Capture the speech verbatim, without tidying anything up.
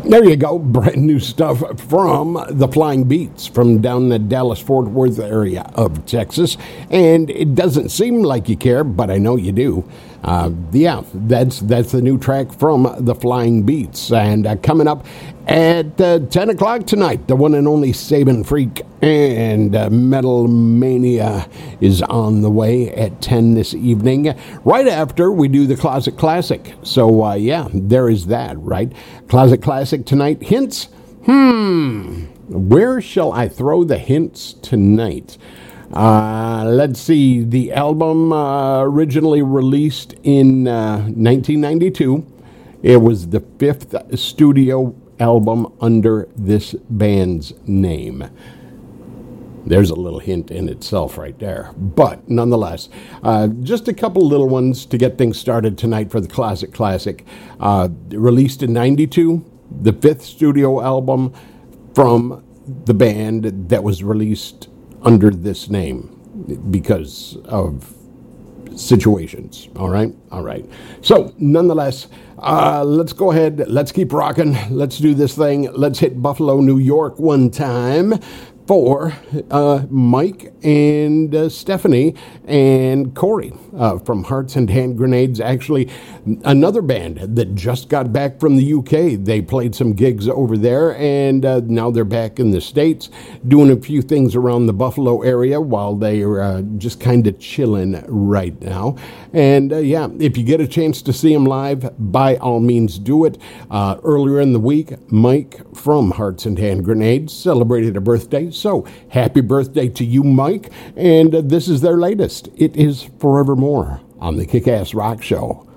There you go, brand new stuff from the Flying Beats from down the Dallas-Fort Worth area of Texas. And it doesn't seem like you care, but I know you do. Uh, yeah, that's that's the new track from the Flying Beats. And uh, coming up at uh, ten o'clock tonight, the one and only Saban Freak and uh, Metal Mania is on the way at ten this evening, right after we do the Closet Classic. So, uh, yeah, there is that, right? Closet Classic tonight. Hints? Hmm. Where shall I throw the hints tonight? Uh, let's see. The album uh, originally released in uh, nineteen ninety-two. It was the fifth studio album under this band's name. There's a little hint in itself right there. But nonetheless, uh, just a couple little ones to get things started tonight for the Closet Classic. Uh, released in ninety-two, the fifth studio album from the band that was released under this name because of situations. All right? All right. So, nonetheless, uh, let's go ahead. Let's keep rocking. Let's do this thing. Let's hit Buffalo, New York one time for uh, Mike and uh, Stephanie and Corey uh, from Hearts and Hand Grenades. Actually, another band that just got back from the U K. They played some gigs over there, and uh, now they're back in the States doing a few things around the Buffalo area while they're uh, just kind of chilling right now. And uh, yeah, if you get a chance to see them live, by all means do it. Uh, earlier in the week, Mike from Hearts and Hand Grenades celebrated a birthday. So, happy birthday to you, Mike. And uh, this is their latest. It is Forevermore on the Kick-Ass Rock Show.